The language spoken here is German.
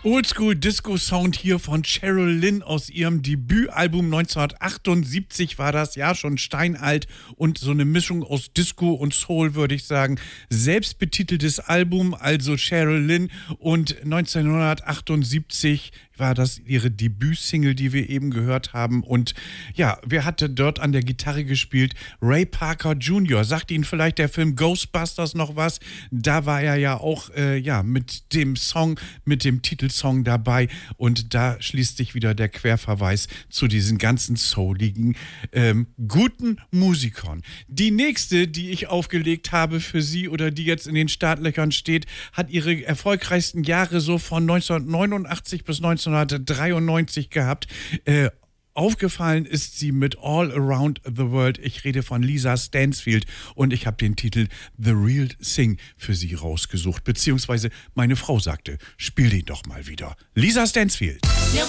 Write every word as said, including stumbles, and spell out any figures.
Oldschool-Disco-Sound hier von Cheryl Lynn aus ihrem Debütalbum neunzehnhundertachtundsiebzig war das, ja, schon steinalt und so eine Mischung aus Disco und Soul, würde ich sagen. Selbstbetiteltes Album, also Cheryl Lynn, und neunzehnhundertachtundsiebzig war das ihre Debütsingle, die wir eben gehört haben. Und ja, wer hatte dort an der Gitarre gespielt? Ray Parker Junior Sagt Ihnen vielleicht der Film Ghostbusters noch was? Da war er ja auch äh, ja, mit dem Song, mit dem Titelsong dabei. Und da schließt sich wieder der Querverweis zu diesen ganzen souligen, ähm, guten Musikern. Die nächste, die ich aufgelegt habe für Sie oder die jetzt in den Startlöchern steht, hat ihre erfolgreichsten Jahre so von neunzehnhundertneunundachtzig bis neunzehnhundertdreiundneunzig gehabt. Äh, aufgefallen ist sie mit All Around the World. Ich rede von Lisa Stansfield und ich habe den Titel The Real Thing für Sie rausgesucht, beziehungsweise meine Frau sagte, spiel den doch mal wieder. Lisa Stansfield.